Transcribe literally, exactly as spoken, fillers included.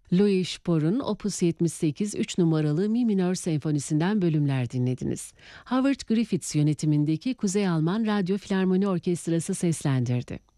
Louis Spohr'un Opus yetmiş sekiz üç numaralı Mi minör senfonisinden bölümler dinlediniz. Howard Griffiths yönetimindeki Kuzey Alman Radyo Filarmoni Orkestrası seslendirdi.